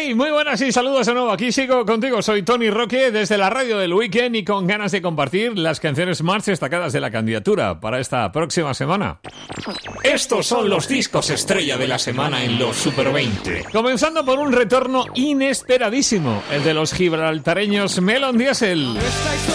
Hey, muy buenas y saludos de nuevo. Aquí sigo contigo, soy Tony Roque desde la radio del Weekend y con ganas de compartir las canciones más destacadas de la candidatura para esta próxima semana. Estos son los discos estrella de la semana en los Super 20. Comenzando por un retorno inesperadísimo, el de los gibraltareños Melon Diesel.